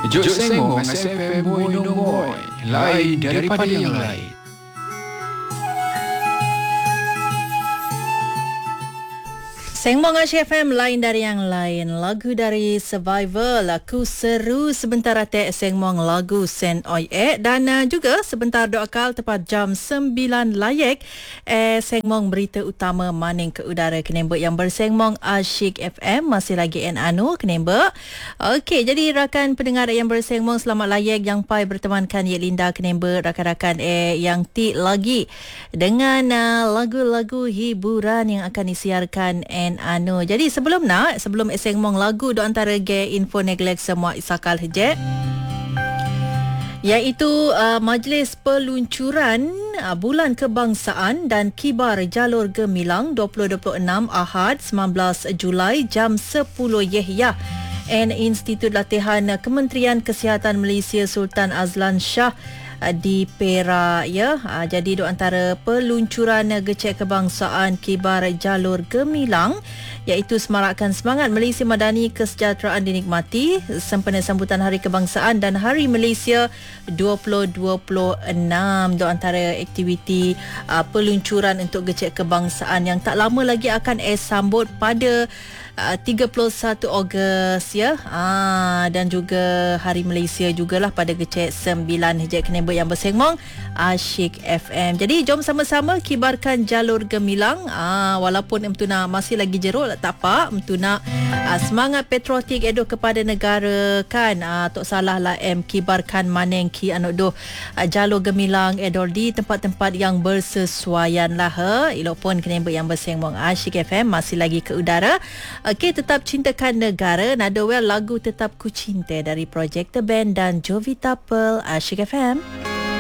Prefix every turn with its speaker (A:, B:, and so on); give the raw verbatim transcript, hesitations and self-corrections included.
A: Jok Sengong S F M Boy No Boy, lain daripada yang lain.
B: Sengmong Asia F M, lain dari yang lain. Lagu dari Survival, Aku Seru. Sebentar atik Sengmong lagu Sen Oi E. Dan uh, juga sebentar doakal tepat jam sembilan layak eh, Sengmong berita utama maning ke udara kenembek yang bersengmong Asyik F M. Masih lagi en anu kenembek. Okey, jadi rakan pendengar yang bersengmong selamat layak yang pai bertemankan Yek Linda kenembek. Rakan-rakan eh yang ti lagi dengan uh, lagu-lagu hiburan yang akan disiarkan en anu. Jadi sebelum nak sebelum sengmong lagu do antara ge info neglect semua isakal hejek, iaitu uh, majlis peluncuran uh, bulan kebangsaan dan kibar jalur gemilang dua ribu dua puluh enam Ahad sembilan belas Julai jam sepuluh Yehyah and Institut Latihan Kementerian Kesihatan Malaysia Sultan Azlan Shah di Perak ya. Ha, jadi do antara peluncuran gecek kebangsaan kibar jalur gemilang iaitu semarakkan semangat Malaysia Madani kesejahteraan dinikmati sempena sambutan Hari Kebangsaan dan Hari Malaysia dua ribu dua puluh enam. Do antara aktiviti uh, peluncuran untuk gecek kebangsaan yang tak lama lagi akan eh sambut pada Uh, tiga puluh satu Ogos ya. Ah, dan juga Hari Malaysia jugalah pada gecek sembilan hijab kenembek yang bersengmong Asyik F M. Jadi jom sama-sama kibarkan jalur gemilang. Ah, walaupun emtuna masih lagi jeruk tak apa, emtuna ah, semangat patriotik edo kepada negara kan. Ah, tok salah lah em kibarkan maneng ki anu doh ah, jalur gemilang edo di tempat-tempat yang bersesuaian lah. He. Elok pun kenembek yang bersengmong Asyik F M masih lagi ke udara. Okey, tetap cintakan negara. Nada well lagu Tetap Ku Cinta dari Project The Band dan Jovita Pearl. Asyik F M.